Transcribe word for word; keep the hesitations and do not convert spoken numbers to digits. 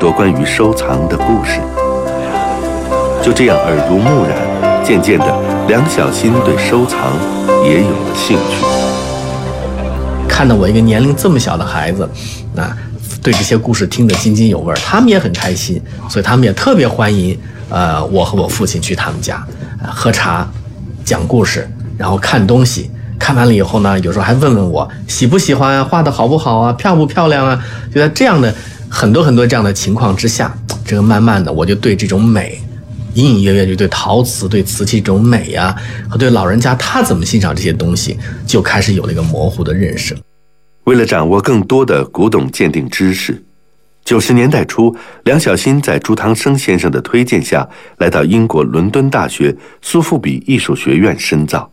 多关于收藏的故事。就这样耳濡目染，渐渐的，梁小欣对收藏也有了兴趣。 看到我一个年龄这么小的孩子，啊，对这些故事听得津津有味，他们也很开心，所以他们也特别欢迎，呃，我和我父亲去他们家，呃、喝茶、讲故事，然后看东西。看完了以后呢，有时候还问问我喜不喜欢啊，画的好不好啊，漂不漂亮啊。就在这样的很多很多这样的情况之下，这个慢慢的我就对这种美，隐隐约约就对陶瓷、对瓷器这种美呀、啊，和对老人家他怎么欣赏这些东西，就开始有了一个模糊的认识。 为了掌握更多的古董鉴定知识，九十年代初，梁小欣在朱堂生先生的推荐下，来到英国伦敦大学苏富比艺术学院深造。